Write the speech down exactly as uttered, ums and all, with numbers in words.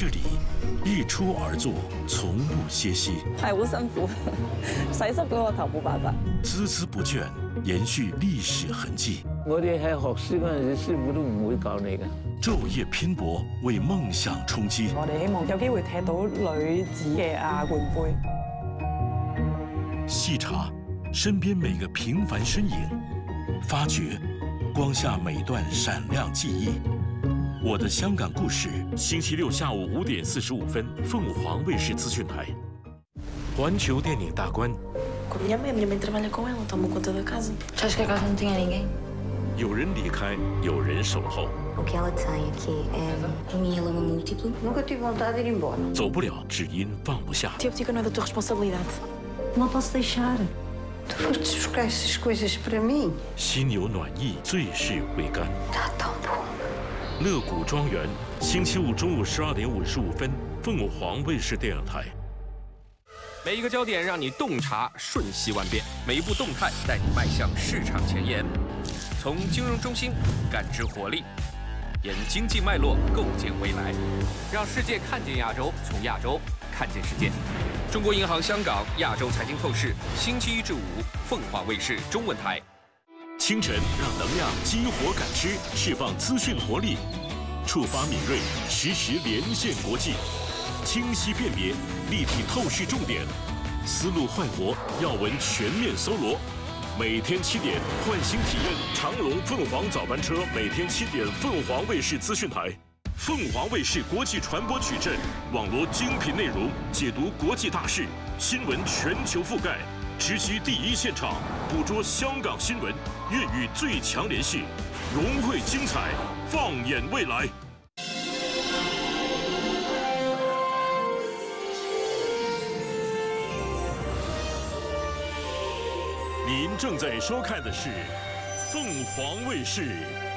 这里，日出而作，从不歇息。 係好辛苦，洗濕咗個頭冇辦法。 孜孜不倦，延續歷史痕跡。 我哋喺學師嗰陣時，師傅都唔會教你嘅。 晝夜拼搏，為夢想衝擊。 我哋希望有機會踢到女子嘅亞冠杯。 細查身邊每個平凡身影，發掘光下每段閃亮記憶。我的香港故事，星期六下午五點四十五分，鳳凰衛視資訊台。環球電影大觀。 Minha mãe, minha mãe trabalha com ela, toma conta da casa. Já acho que a casa não tinha ninguém. 有人離開，有人守候。 O que ela tem aqui é mieloma múltiplo. Nunca tive vontade de ir embora. 走不了，只因放不下。 Tia Botica não é da tua responsabilidade. Não posso deixar. Tu foste buscar essas coisas para mim. 心有暖意，最是未甘。 Está tão bom. 乐谷庄园，星期五中午十二點五十五分，鳳凰衛視電影台。 每一個焦點讓你洞察瞬息萬變，每一步動態帶你邁向市場前沿。從金融中心感知活力，沿經濟脈絡構建未來，讓世界看見亞洲，從亞洲看見世界。中國銀行香港亞洲財經透視，星期一至五，鳳凰衛視中文台。 清晨讓能量激活感知，釋放資訊活力，觸發敏銳，實時連線國際，清晰辨別，立體透視重點，思路煥活，要聞全面搜羅。每天七點喚醒體驗長龍鳳凰早班車，每天七點鳳凰衛視資訊台，鳳凰衛視國際傳播矩陣，網羅精品內容，解讀國際大事，新聞全球覆蓋，直擊第一現場，捕捉香港新聞，粵語最強聯繫，融匯精彩，放眼未來。您正在收看的是凤凰卫視